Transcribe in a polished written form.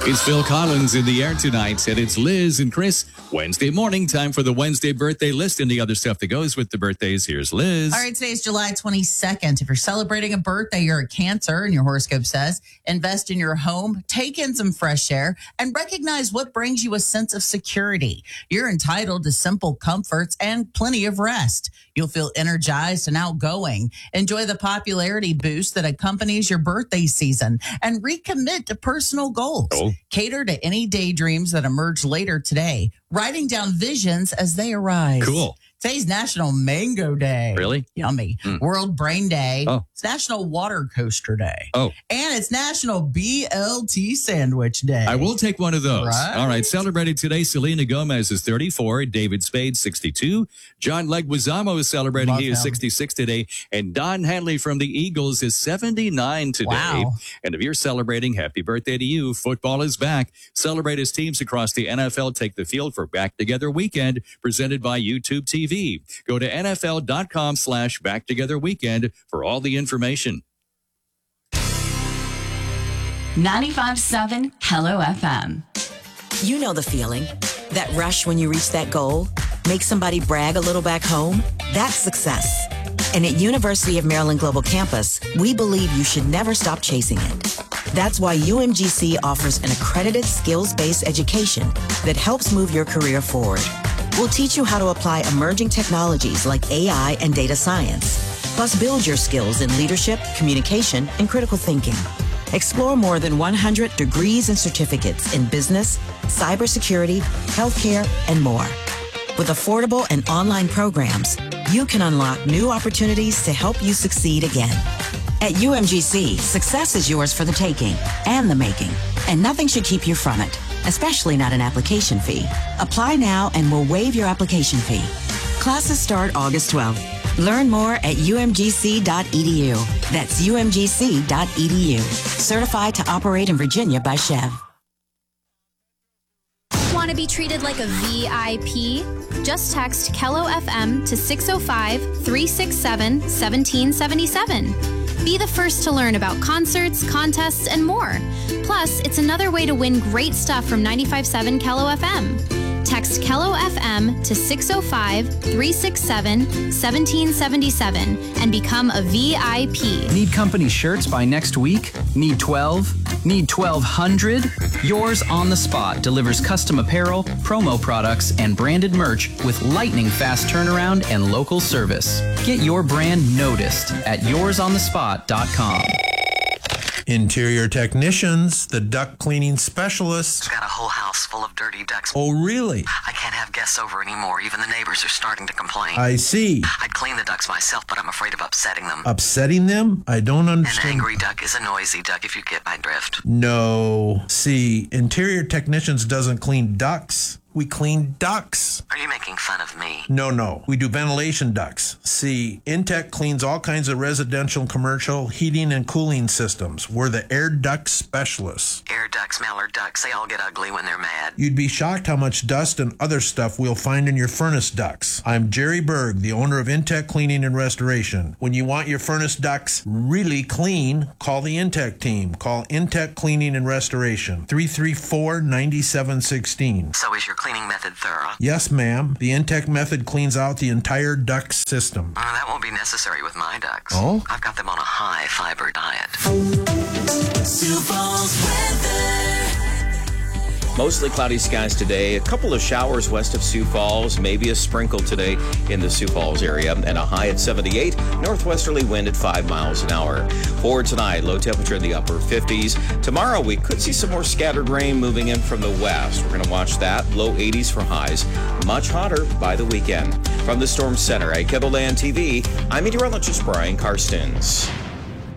It's Phil Collins in the air tonight, and it's Liz and Chris. Wednesday morning, time for the Wednesday birthday list and the other stuff that goes with the birthdays. Here's Liz. All right, today's July 22nd. If you're celebrating a birthday, you're a Cancer, and your horoscope says, invest in your home, take in some fresh air, and recognize what brings you a sense of security. You're entitled to simple comforts and plenty of rest. You'll feel energized and outgoing. Enjoy the popularity boost that accompanies your birthday season and recommit to personal goals. Cater to any daydreams that emerge later today, writing down visions as they arise. Cool. Today's National Mango Day. Really? Yummy. World Brain Day. Oh. It's National Water Coaster Day. Oh. And it's National BLT Sandwich Day. I will take one of those. Right. All right. Celebrating today, Selena Gomez is 34, David Spade, 62. John Leguizamo is celebrating. Love he is him. 66 today. And Don Henley from the Eagles is 79 today. Wow. And if you're celebrating, happy birthday to you. Football is back. Celebrate as teams across the NFL take the field for Back Together Weekend, presented by YouTube TV. Go to NFL.com/Back Together Weekend for all the information. 95.7 Hello FM. You know the feeling. That rush when you reach that goal. Make somebody brag a little back home. That's success. And at University of Maryland Global Campus, we believe you should never stop chasing it. That's why UMGC offers an accredited skills-based education that helps move your career forward. We'll teach you how to apply emerging technologies like AI and data science, plus build your skills in leadership, communication, and critical thinking. Explore more than 100 degrees and certificates in business, cybersecurity, healthcare, and more. With affordable and online programs, you can unlock new opportunities to help you succeed again. At UMGC, success is yours for the taking and the making, and nothing should keep you from it, especially not an application fee. Apply now and we'll waive your application fee. Classes start August 12th. Learn more at umgc.edu. That's umgc.edu. Certified to operate in Virginia by Chev. Want to be treated like a VIP? Just text Kello FM to 605-367-1777. Be the first to learn about concerts, contests, and more. Plus, it's another way to win great stuff from 95.7 Kello FM. Text Kello FM to 605-367-1777 and become a VIP. Need company shirts by next week? Need 12? Need 1,200? Yours on the Spot delivers custom apparel, promo products, and branded merch with lightning fast turnaround and local service. Get your brand noticed at yoursonthespot.com. Interior technicians, the duct cleaning specialists. Got a whole house full of dirty ducts. Oh, really? I can't have guests over anymore. Even the neighbors are starting to complain. I see. I'd clean the ducts myself, but I'm afraid of upsetting them. Upsetting them? I don't An understand. angry duck is a noisy duck, if you get my drift. No. See, interior technicians doesn't clean ducts. We clean ducts. Are you making fun of me? No. We do ventilation ducts. See, Intech cleans all kinds of residential and commercial heating and cooling systems. We're the air duct specialists. Air ducks, mallard ducks, they all get ugly when they're mad. You'd be shocked how much dust and other stuff we'll find in your furnace ducts. I'm Jerry Berg, the owner of Intech Cleaning and Restoration. When you want your furnace ducts really clean, call the Intech team. Call Intech Cleaning and Restoration, 334-9716. So is your cleaning method thorough? Yes, ma'am. The Intech method cleans out the entire duct system. That won't be necessary with my ducks. Oh? I've got them on a high fiber diet. Sioux Falls weather. Mostly cloudy skies today. A couple of showers west of Sioux Falls. Maybe a sprinkle today in the Sioux Falls area. And a high at 78. Northwesterly wind at 5 miles an hour. For tonight, low temperature in the upper 50s. Tomorrow, we could see some more scattered rain moving in from the west. We're going to watch that. Low 80s for highs. Much hotter by the weekend. From the Storm Center at KEBOLAND TV, I'm meteorologist Brian Karstens.